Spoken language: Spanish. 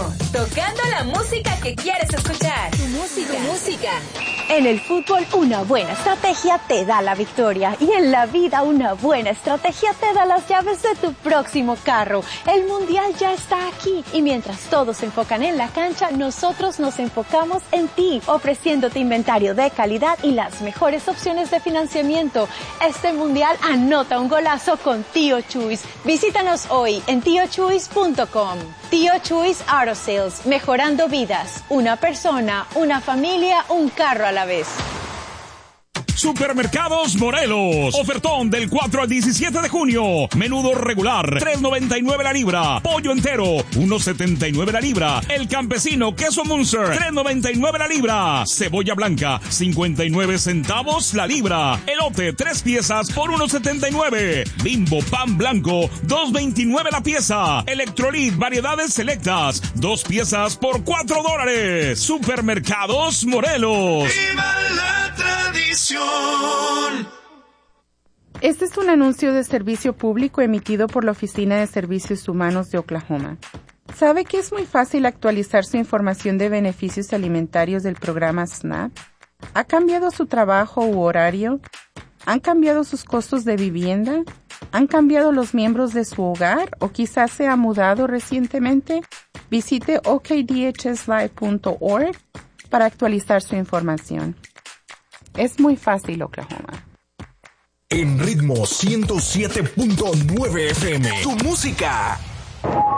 tocando la música que quieres escuchar. Tu música. En el fútbol, una buena estrategia te da la victoria. Y en la vida, una buena estrategia te da las llaves de tu próximo carro. El Mundial ya está aquí. Y mientras todos se enfocan en la cancha, nosotros nos enfocamos en ti, ofreciéndote inventario de calidad y las mejores opciones de financiamiento. Este Mundial anota un golazo con Tío Chuys. Visítanos hoy en tiochuys.com. Tío Chuys Auto Sales, mejorando vidas. Una persona, una familia, un carro a la vez. Supermercados Morelos. Ofertón del 4 al 17 de junio. Menudo regular, $3.99 la libra. Pollo entero, $1.79 la libra. El campesino queso Munster, $3.99 la libra. Cebolla blanca, 59 centavos la libra. Elote, 3 piezas por $1.79. Bimbo pan blanco, $2.29 la pieza. Electrolit, variedades selectas, 2 piezas por $4. Supermercados Morelos. ¡Viva la tradición! Este es un anuncio de servicio público emitido por la Oficina de Servicios Humanos de Oklahoma. ¿Sabe que es muy fácil actualizar su información de beneficios alimentarios del programa SNAP? ¿Ha cambiado su trabajo u horario? ¿Han cambiado sus costos de vivienda? ¿Han cambiado los miembros de su hogar o quizás se ha mudado recientemente? Visite okdhslive.org para actualizar su información. Es muy fácil, Oklahoma. En ritmo 107.9 FM. Tu música.